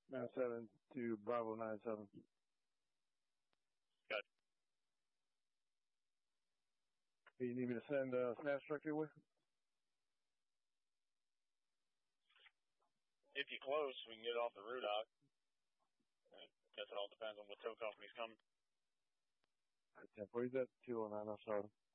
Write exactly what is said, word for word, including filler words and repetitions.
nine seven to Bravo nine seven. Good. You need me to send a uh, snap structure with? If you're close, we can get it off the Rudock. I guess it all depends on what tow company's coming. ten forty, that's two oh nine, I'm sorry.